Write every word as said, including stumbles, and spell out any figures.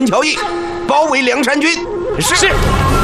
条一，包围梁山军。 是。